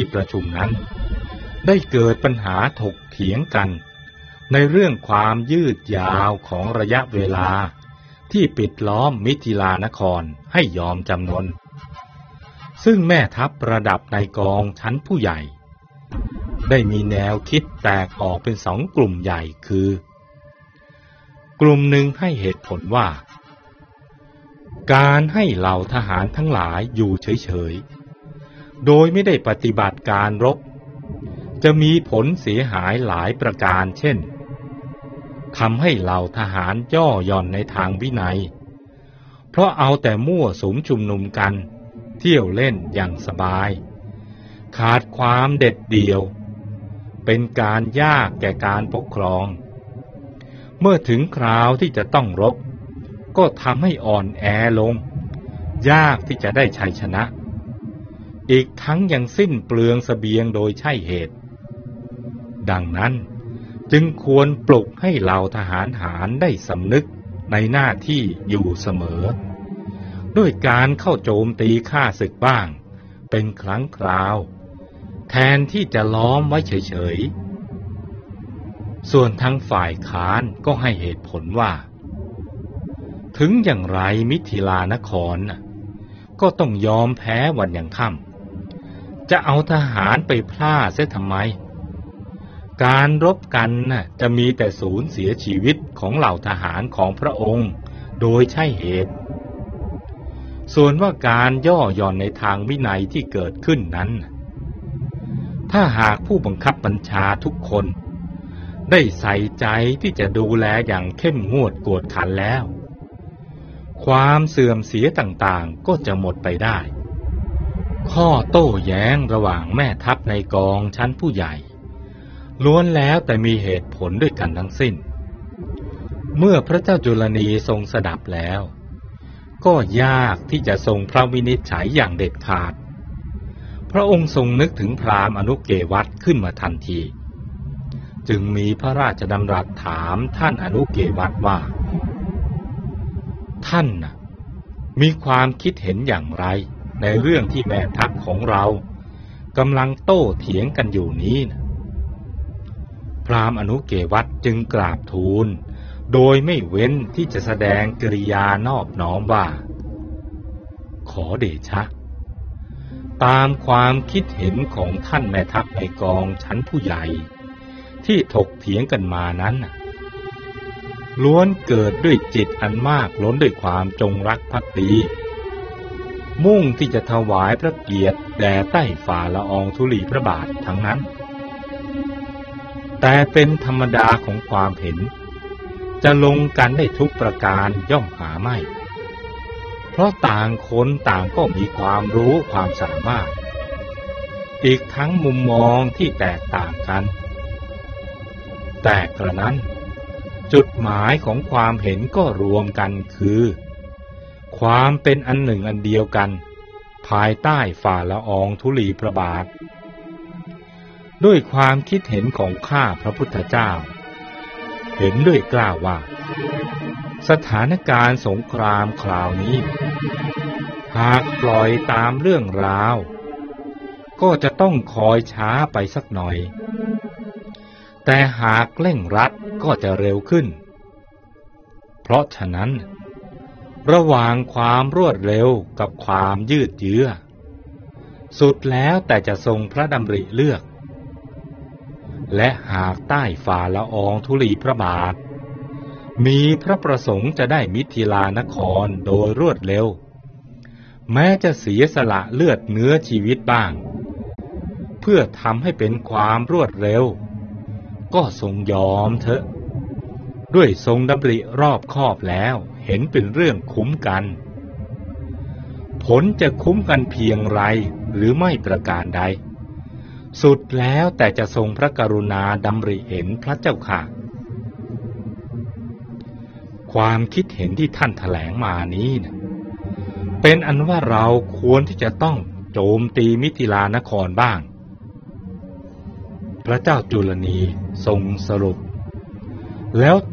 ประชุมนั้นได้เกิดปัญหาถกเถียงกันในเรื่องความยืดยาวของระยะเวลาที่ปิดล้อมมิถิลานครให้ยอมจำนนซึ่งแม่ทัพระดับนายกองชั้นผู้ใหญ่ได้มีแนวคิดแตกออกเป็นสองกลุ่มใหญ่คือกลุ่มหนึ่งให้เหตุผลว่าการให้เหล่าทหารทั้งหลายอยู่เฉยๆโดยไม่ได้ปฏิบัติการรบจะมีผลเสียหายหลายประการเช่นทำให้เหล่าทหารย่อหย่อนในทางวินัยเพราะเอาแต่มั่วสุมชุมนุมกันเที่ยวเล่นอย่างสบายขาดความเด็ดเดี่ยวเป็นการยากแก่การปกครองเมื่อถึงคราวที่จะต้องรบก็ทำให้อ่อนแอลงยากที่จะได้ชัยชนะอีกทั้งยังสิ้นเปลืองเสบียงโดยใช่เหตุดังนั้นจึงควรปลุกให้เหล่าทหารหารได้สำนึกในหน้าที่อยู่เสมอด้วยการเข้าโจมตีข้าศึกบ้างเป็นครั้งคราวแทนที่จะล้อมไว้เฉยๆส่วนทางฝ่ายค้านก็ให้เหตุผลว่าถึงอย่างไรมิถิลานครก็ต้องยอมแพ้วันยังค่ำจะเอาทหารไปพล่าเสียทำไมการรบกันจะมีแต่สูญเสียชีวิตของเหล่าทหารของพระองค์โดยใช่เหตุส่วนว่าการย่อหย่อนในทางวินัยที่เกิดขึ้นนั้นถ้าหากผู้บังคับบัญชาทุกคนได้ใส่ใจที่จะดูแลอย่างเข้มงวดกวดขันแล้วความเสื่อมเสียต่างๆก็จะหมดไปได้ข้อโต้แย้งระหว่างแม่ทัพในกองชั้นผู้ใหญ่ล้วนแล้วแต่มีเหตุผลด้วยกันทั้งสิ้นเมื่อพระเจ้าจุลนีทรงสดับแล้วก็ยากที่จะทรงพระวินิจฉัยอย่างเด็ดขาดพระองค์ทรงนึกถึงพราหมณ์อนุเกวัตขึ้นมาทันทีจึงมีพระราชดำรัสถามท่านอนุเกวัตว่าท่านมีความคิดเห็นอย่างไรในเรื่องที่แม่ทัพของเรากำลังโต้เถียงกันอยู่นี้พราหมณ์อนุเกวัตจึงกราบทูลโดยไม่เว้นที่จะแสดงกริยานอบน้อมว่าขอเดชะตามความคิดเห็นของท่านแม่ทัพในกองชั้นผู้ใหญ่ที่ถกเถียงกันมานั้นล้วนเกิดด้วยจิตอันมากล้นด้วยความจงรักภักดีมุ่งที่จะถวายพระเกียรติแด่ใต้ฝ่าละอองธุลีพระบาททั้งนั้นแต่เป็นธรรมดาของความเห็นจะลงกันได้ทุกประการย่อมหาไม่เพราะต่างคนต่างก็มีความรู้ความสามารถอีกทั้งมุมมองที่แตกต่างกันแต่กระนั้นจุดหมายของความเห็นก็รวมกันคือความเป็นอันหนึ่งอันเดียวกันภายใต้ฝ่าละอองธุลีพระบาทด้วยความคิดเห็นของข้าพระพุทธเจ้าเห็นด้วยกล้าว่าสถานการณ์สงครามคราวนี้หากปล่อยตามเรื่องราวก็จะต้องคอยช้าไปสักหน่อยแต่หากเร่งรัดก็จะเร็วขึ้นเพราะฉะนั้นระหว่างความรวดเร็วกับความยืดเยื้อสุดแล้วแต่จะทรงพระดำริเลือกและหากใต้ฝ่าละอองธุลีพระบาทมีพระประสงค์จะได้มิถิลานครโดยรวดเร็วแม้จะเสียสละเลือดเนื้อชีวิตบ้างเพื่อทำให้เป็นความรวดเร็วก็ทรงยอมเถอะด้วยทรงดำริรอบคอบแล้วเห็นเป็นเรื่องคุ้มกันผลจะคุ้มกันเพียงไรหรือไม่ประการใดสุดแล้วแต่จะทรงพระกรุณาดำริเห็นพระเจ้าค่ะความคิดเห็นที่ท่านแถลงมานี้เป็นอันว่าเราควรที่จะต้องโจมตีมิถิลานครบ้างพระเจ้าจุลนีทรงสรุปแล้ว